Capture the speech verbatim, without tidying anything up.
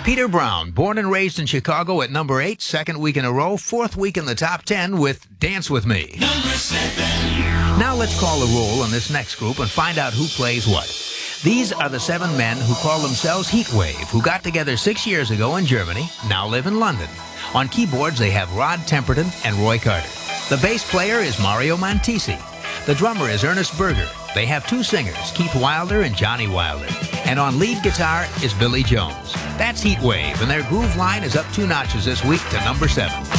Peter Brown, born and raised in Chicago at number eight, second week in a row, fourth week in the top ten with Dance With Me. Number seven. Now let's call a roll on this next group and find out who plays what. These are the seven men who call themselves Heatwave, who got together six years ago in Germany, now live in London. On keyboards, they have Rod Temperton and Roy Carter. The bass player is Mario Montesi. The drummer is Ernest Berger. They have two singers, Keith Wilder and Johnny Wilder. And on lead guitar is Billy Jones. That's Heatwave, and their groove line is up two notches this week to number seven.